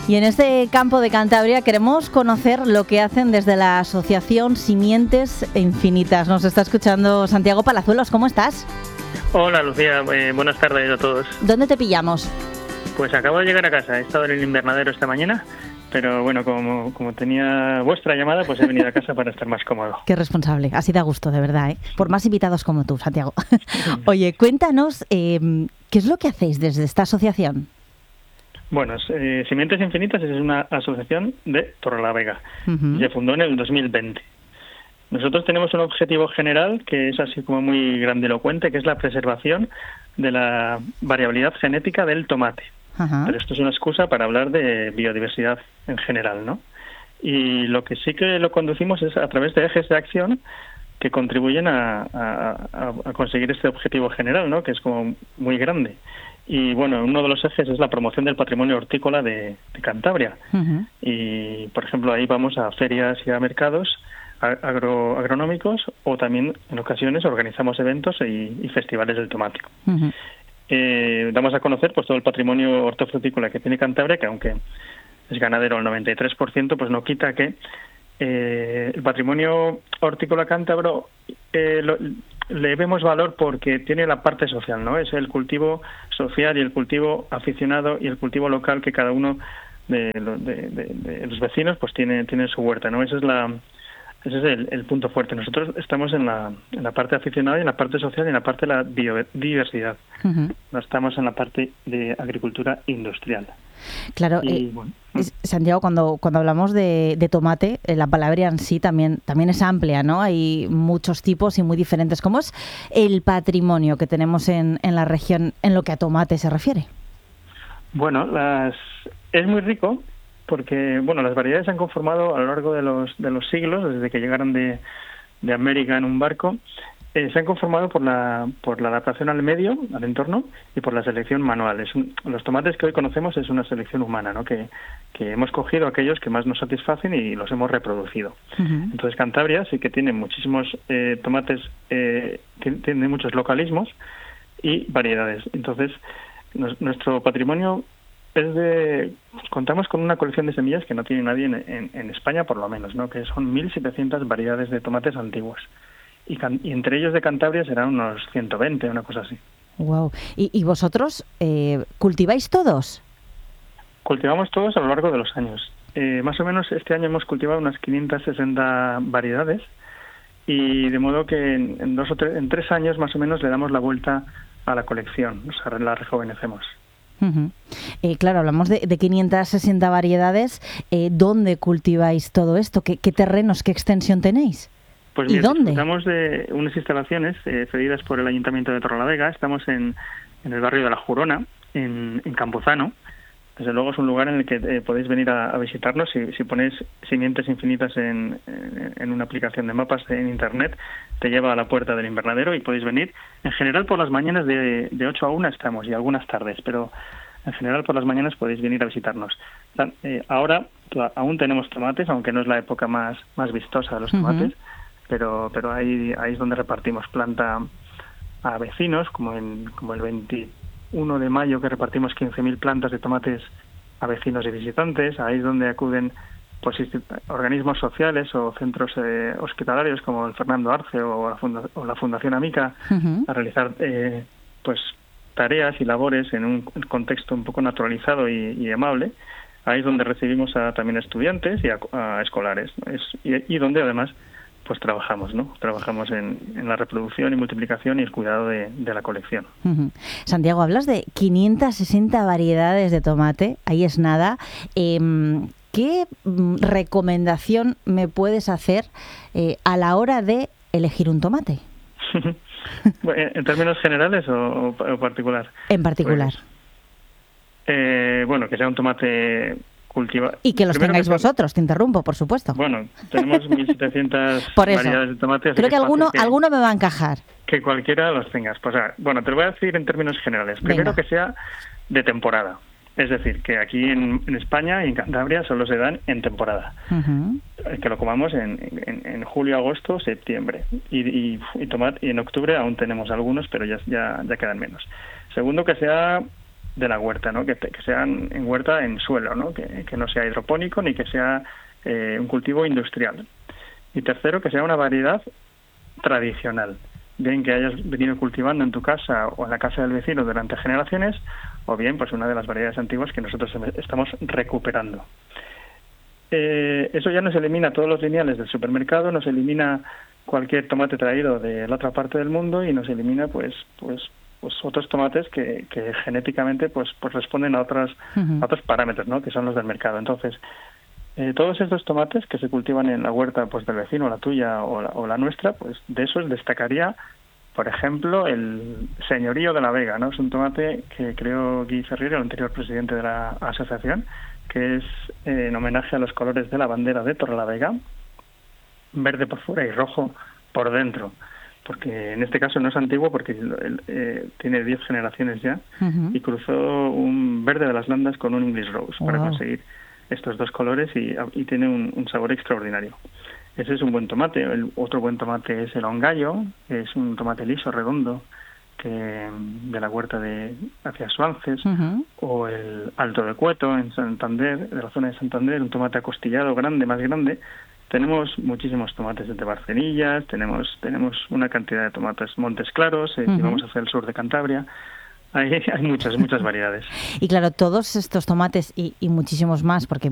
Y en este campo de Cantabria queremos conocer lo que hacen desde la asociación Simientes Infinitas. Nos está escuchando Santiago Palazuelos. ¿Cómo estás? Hola Lucía, buenas tardes a todos. ¿Dónde te pillamos? Pues acabo de llegar a casa, he estado en el invernadero esta mañana, pero bueno, como tenía vuestra llamada, pues he venido a casa para estar más cómodo. Qué responsable, así da gusto, de verdad, ¿eh? Por más invitados como tú, Santiago. Oye, cuéntanos, ¿qué es lo que hacéis desde esta asociación? Bueno, Simientes Infinitas es una asociación de Torrelavega. Se fundó en el 2020. Nosotros tenemos un objetivo general que es así como muy grandilocuente, que es la preservación de la variabilidad genética del tomate. Ajá. Pero esto es una excusa para hablar de biodiversidad en general, ¿no? Y lo que sí que lo conducimos es a través de ejes de acción que contribuyen a conseguir este objetivo general, ¿no? Que es como muy grande. Y bueno, uno de los ejes es la promoción del patrimonio hortícola de Cantabria. Uh-huh. Y, por ejemplo, ahí vamos a ferias y a mercados agronómicos, o también en ocasiones organizamos eventos y festivales del tomate. Uh-huh. Damos a conocer pues todo el patrimonio hortofrutícola que tiene Cantabria, que aunque es ganadero al 93%, pues no quita que el patrimonio hortícola cántabro le vemos valor porque tiene la parte social, ¿no? Es el cultivo social y el cultivo aficionado y el cultivo local que cada uno de los vecinos pues tiene su huerta, ¿no? Ese es el punto fuerte. Nosotros estamos en la parte aficionada y en la parte social y en la parte de la biodiversidad. Uh-huh. No estamos en la parte de agricultura industrial. Claro, Santiago, cuando hablamos de tomate, la palabra en sí también es amplia, ¿no? Hay muchos tipos y muy diferentes. ¿Cómo es el patrimonio que tenemos en la región en lo que a tomate se refiere? Bueno, es muy rico, porque bueno, las variedades se han conformado a lo largo de los siglos, desde que llegaron de América en un barco. Se han conformado por la adaptación al medio, al entorno, y por la selección manual. Los tomates que hoy conocemos es una selección humana, ¿no? Que hemos cogido aquellos que más nos satisfacen y los hemos reproducido. Uh-huh. Entonces Cantabria sí que tiene muchísimos tomates, tiene muchos localismos y variedades. Entonces nuestro patrimonio contamos con una colección de semillas que no tiene nadie en España, por lo menos, ¿no? Que son 1.700 variedades de tomates antiguos. Y entre ellos de Cantabria serán unos 120, una cosa así. Wow. ¿Y vosotros cultiváis todos? Cultivamos todos a lo largo de los años. Más o menos este año hemos cultivado unas 560 variedades, y de modo que en 3 años más o menos le damos la vuelta a la colección, o sea, la rejuvenecemos. Uh-huh. Claro, hablamos de 560 variedades. ¿Dónde cultiváis todo esto? ¿Qué terrenos, qué extensión tenéis? Pues ¿Y mira, dónde? Estamos de unas instalaciones cedidas por el Ayuntamiento de Torrelavega. Estamos en el barrio de La Jurona, en Campuzano. Desde luego es un lugar en el que podéis venir a visitarnos. Si ponéis Simientes Infinitas en una aplicación de mapas en Internet, te lleva a la puerta del invernadero y podéis venir. En general por las mañanas de 8 a 1 estamos, y algunas tardes, pero en general por las mañanas podéis venir a visitarnos. Ahora aún tenemos tomates, aunque no es la época más vistosa de los tomates. Uh-huh. Pero ahí es donde repartimos planta a vecinos, como el 21 de mayo, que repartimos 15.000 plantas de tomates a vecinos y visitantes. Ahí es donde acuden pues organismos sociales o centros hospitalarios como el Fernando Arce o la Fundación Amica. Uh-huh. A realizar pues tareas y labores en un contexto un poco naturalizado y amable. Ahí es donde recibimos también a estudiantes y a escolares, ¿no? Y donde además pues trabajamos, ¿no? Trabajamos en la reproducción y multiplicación y el cuidado de la colección. Uh-huh. Santiago, hablas de 560 variedades de tomate, ahí es nada. ¿Qué recomendación me puedes hacer a la hora de elegir un tomate? ¿En términos generales o particular? En particular. Pues, bueno, que sea un tomate cultivado. Y que los tengáis vosotros, te interrumpo, por supuesto. Bueno, tenemos 1.700 variedades de tomates. Creo que alguno me va a encajar. Que cualquiera los tengas. Pues, bueno, te lo voy a decir en términos generales. Primero, que sea de temporada. Es decir, que aquí en España y en Cantabria solo se dan en temporada. Uh-huh. Que lo comamos en julio, agosto, septiembre. Y en octubre aún tenemos algunos, pero ya quedan menos. Segundo, que sea la huerta, ¿no? Que sean en huerta en suelo, ¿no? Que no sea hidropónico ni que sea un cultivo industrial. Y tercero, que sea una variedad tradicional, bien que hayas venido cultivando en tu casa o en la casa del vecino durante generaciones, o bien pues una de las variedades antiguas que nosotros estamos recuperando. Eso ya nos elimina todos los lineales del supermercado, nos elimina cualquier tomate traído de la otra parte del mundo y nos elimina pues otros tomates que genéticamente pues responden a otros parámetros, ¿no? Que son los del mercado. Entonces, todos estos tomates que se cultivan en la huerta pues del vecino, la tuya o la nuestra, pues de esos destacaría, por ejemplo, el Señorío de la Vega, ¿no? Es un tomate que creó Guy Ferrier, el anterior presidente de la asociación, que es en homenaje a los colores de la bandera de Torrelavega, verde por fuera y rojo por dentro, porque en este caso no es antiguo porque tiene 10 generaciones ya, y cruzó un verde de las Landas con un English Rose para conseguir estos dos colores y tiene un sabor extraordinario. Ese es un buen tomate. El otro buen tomate es el Ongallo, que es un tomate liso, redondo, que de la huerta de hacia Suances, o el Alto de Cueto en Santander, de la zona de Santander, un tomate acostillado grande, más grande. Tenemos muchísimos tomates de Barcenillas, tenemos una cantidad de tomates Montes Claros, y vamos hacia el sur de Cantabria. Hay muchas variedades. Y claro, todos estos tomates y muchísimos más, porque